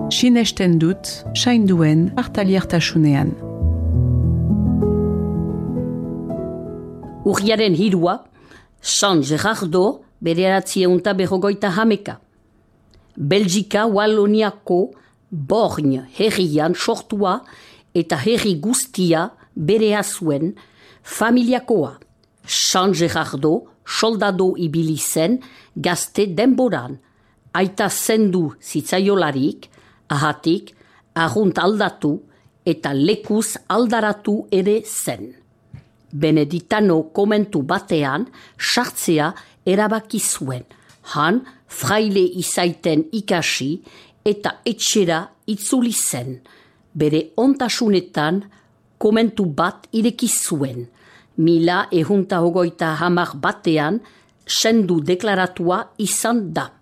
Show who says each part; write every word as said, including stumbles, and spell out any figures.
Speaker 1: sinesten dut sainduen partaliertasunean.
Speaker 2: Urriaren hirua, San Gerardo bederatziehunta berrogoita hameka. Belgika Walloniako Borgne herrian sortua eta herri guztia berea zuen familiakoa. San Gerardo soldado ibili zen gazte denboran. Aita zendu zitzaiolarik, ahatik, arrunt aldatu eta lekuz aldaratu ere zen. Beneditano komentu batean sartzea erabaki zuen. Han fraile izaiten ikasi eta etxera itzuli zen. Bere ontasunetan komentu bat ireki zuen. Mila ehunta hogeita hamar batean sendu deklaratua izan da.